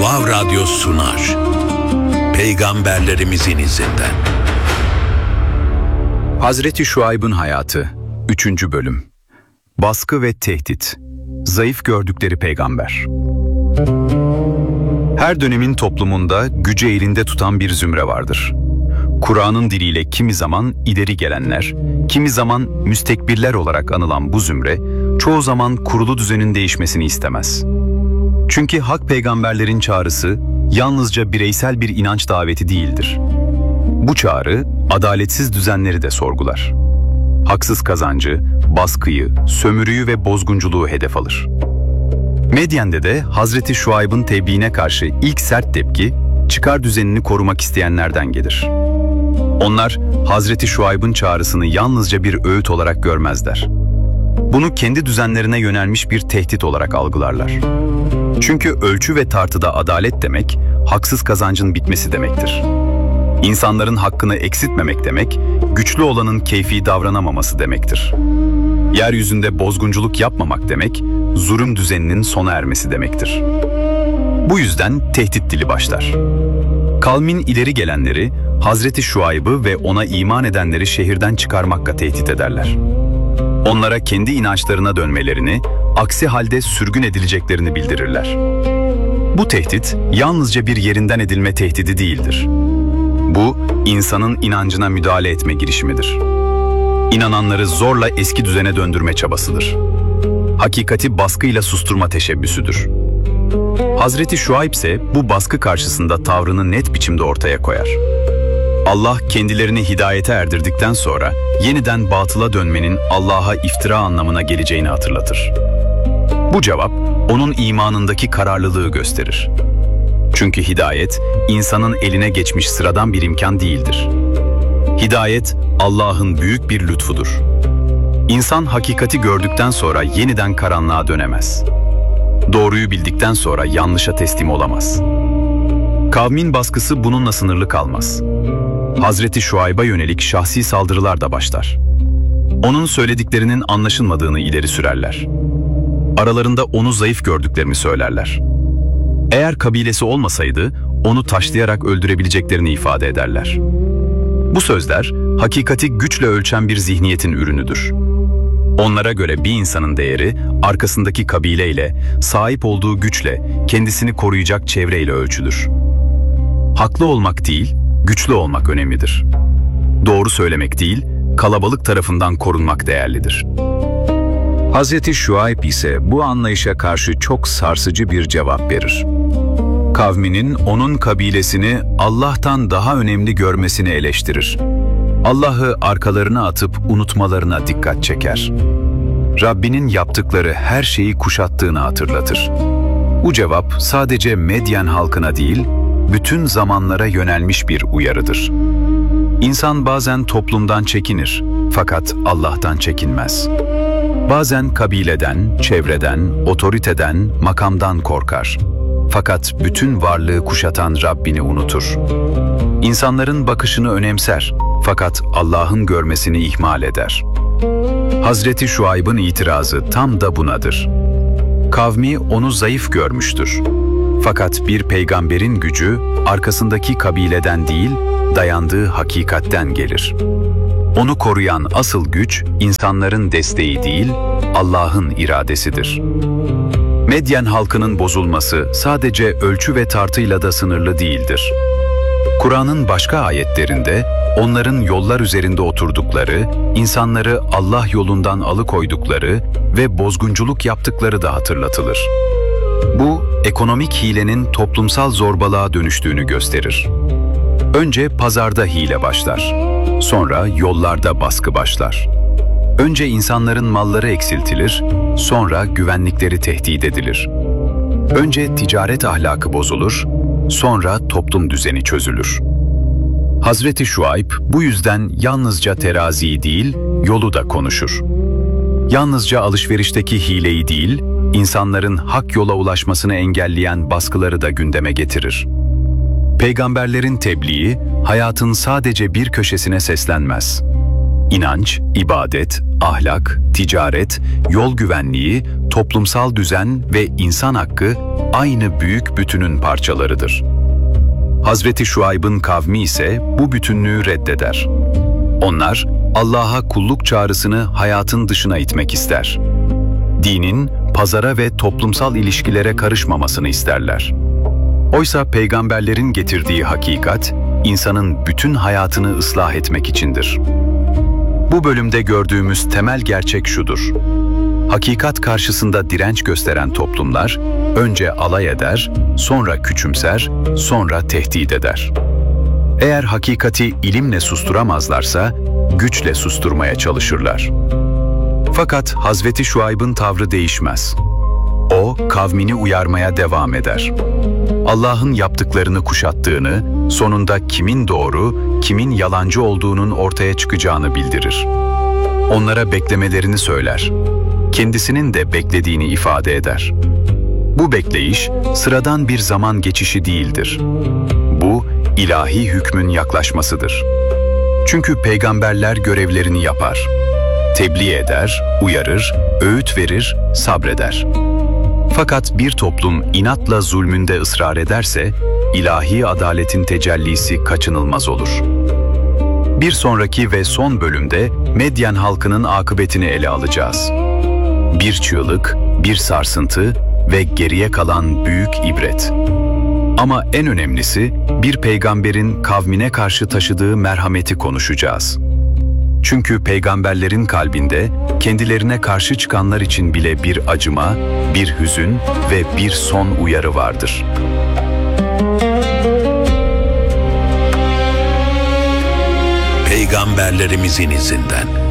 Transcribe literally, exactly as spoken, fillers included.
Vav Radyo sunar. Peygamberlerimizin izinden. Hazreti Şuayb'ın hayatı üçüncü bölüm. Baskı ve tehdit. Zayıf gördükleri peygamber. Her dönemin toplumunda gücü elinde tutan bir zümre vardır. Kur'an'ın diliyle kimi zaman ileri gelenler, kimi zaman müstekbirler olarak anılan bu zümre, çoğu zaman kurulu düzenin değişmesini istemez. Çünkü hak peygamberlerin çağrısı yalnızca bireysel bir inanç daveti değildir. Bu çağrı adaletsiz düzenleri de sorgular. Haksız kazancı, baskıyı, sömürüyü ve bozgunculuğu hedef alır. Medyen'de de Hazreti Şuayb'ın tebliğine karşı ilk sert tepki, çıkar düzenini korumak isteyenlerden gelir. Onlar Hazreti Şuayb'ın çağrısını yalnızca bir öğüt olarak görmezler. Bunu kendi düzenlerine yönelmiş bir tehdit olarak algılarlar. Çünkü ölçü ve tartıda adalet demek, haksız kazancın bitmesi demektir. İnsanların hakkını eksiltmemek demek, güçlü olanın keyfi davranamaması demektir. Yeryüzünde bozgunculuk yapmamak demek, zulüm düzeninin sona ermesi demektir. Bu yüzden tehdit dili başlar. Kavmin ileri gelenleri, Hazreti Şuayb'ı ve ona iman edenleri şehirden çıkarmakla tehdit ederler. Onlara kendi inançlarına dönmelerini, aksi halde sürgün edileceklerini bildirirler. Bu tehdit, yalnızca bir yerinden edilme tehdidi değildir. Bu, insanın inancına müdahale etme girişimidir. İnananları zorla eski düzene döndürme çabasıdır. Hakikati baskıyla susturma teşebbüsüdür. Hazreti Şuayb ise bu baskı karşısında tavrını net biçimde ortaya koyar. Allah kendilerini hidayete erdirdikten sonra yeniden batıla dönmenin Allah'a iftira anlamına geleceğini hatırlatır. Bu cevap onun imanındaki kararlılığı gösterir. Çünkü hidayet insanın eline geçmiş sıradan bir imkan değildir. Hidayet Allah'ın büyük bir lütfudur. İnsan hakikati gördükten sonra yeniden karanlığa dönemez. Doğruyu bildikten sonra yanlışa teslim olamaz. Kavmin baskısı bununla sınırlı kalmaz. Hazreti Şuayb'a yönelik şahsi saldırılar da başlar. Onun söylediklerinin anlaşılmadığını ileri sürerler. Aralarında onu zayıf gördüklerini söylerler. Eğer kabilesi olmasaydı, onu taşlayarak öldürebileceklerini ifade ederler. Bu sözler, hakikati güçle ölçen bir zihniyetin ürünüdür. Onlara göre bir insanın değeri, arkasındaki kabileyle, sahip olduğu güçle, kendisini koruyacak çevreyle ölçülür. Haklı olmak değil, güçlü olmak önemlidir. Doğru söylemek değil, kalabalık tarafından korunmak değerlidir. Hazreti Şuayb ise bu anlayışa karşı çok sarsıcı bir cevap verir. Kavminin onun kabilesini Allah'tan daha önemli görmesini eleştirir. Allah'ı arkalarına atıp unutmalarına dikkat çeker. Rabbinin yaptıkları her şeyi kuşattığını hatırlatır. Bu cevap sadece Medyen halkına değil, bütün zamanlara yönelmiş bir uyarıdır. İnsan bazen toplumdan çekinir, fakat Allah'tan çekinmez. Bazen kabileden, çevreden, otoriteden, makamdan korkar. Fakat bütün varlığı kuşatan Rabbini unutur. İnsanların bakışını önemser, fakat Allah'ın görmesini ihmal eder. Hazreti Şuayb'ın itirazı tam da bunadır. Kavmi onu zayıf görmüştür. Fakat bir peygamberin gücü arkasındaki kabileden değil, dayandığı hakikatten gelir. Onu koruyan asıl güç insanların desteği değil, Allah'ın iradesidir. Medyen halkının bozulması sadece ölçü ve tartıyla da sınırlı değildir. Kur'an'ın başka ayetlerinde onların yollar üzerinde oturdukları, insanları Allah yolundan alıkoydukları ve bozgunculuk yaptıkları da hatırlatılır. Bu, ekonomik hilenin toplumsal zorbalığa dönüştüğünü gösterir. Önce pazarda hile başlar, sonra yollarda baskı başlar. Önce insanların malları eksiltilir, sonra güvenlikleri tehdit edilir. Önce ticaret ahlakı bozulur, sonra toplum düzeni çözülür. Hazreti Şuayb bu yüzden yalnızca teraziyi değil, yolu da konuşur. Yalnızca alışverişteki hileyi değil, insanların hak yola ulaşmasını engelleyen baskıları da gündeme getirir. Peygamberlerin tebliği, hayatın sadece bir köşesine seslenmez. İnanç, ibadet, ahlak, ticaret, yol güvenliği, toplumsal düzen ve insan hakkı aynı büyük bütünün parçalarıdır. Hazreti Şuayb'ın kavmi ise bu bütünlüğü reddeder. Onlar Allah'a kulluk çağrısını hayatın dışına itmek ister. Dinin pazara ve toplumsal ilişkilere karışmamasını isterler. Oysa peygamberlerin getirdiği hakikat, insanın bütün hayatını ıslah etmek içindir. Bu bölümde gördüğümüz temel gerçek şudur: hakikat karşısında direnç gösteren toplumlar, önce alay eder, sonra küçümser, sonra tehdit eder. Eğer hakikati ilimle susturamazlarsa, güçle susturmaya çalışırlar. Fakat Hazreti Şuayb'ın tavrı değişmez. O, kavmini uyarmaya devam eder. Allah'ın yaptıklarını kuşattığını, sonunda kimin doğru, kimin yalancı olduğunun ortaya çıkacağını bildirir. Onlara beklemelerini söyler. Kendisinin de beklediğini ifade eder. Bu bekleyiş, sıradan bir zaman geçişi değildir. Bu, ilahi hükmün yaklaşmasıdır. Çünkü peygamberler görevlerini yapar. Tebliğ eder, uyarır, öğüt verir, sabreder. Fakat bir toplum inatla zulmünde ısrar ederse, ilahi adaletin tecellisi kaçınılmaz olur. Bir sonraki ve son bölümde Medyen halkının akıbetini ele alacağız. Bir çığlık, bir sarsıntı ve geriye kalan büyük ibret. Ama en önemlisi, bir peygamberin kavmine karşı taşıdığı merhameti konuşacağız. Çünkü peygamberlerin kalbinde kendilerine karşı çıkanlar için bile bir acıma, bir hüzün ve bir son uyarı vardır. Peygamberlerimizin izinden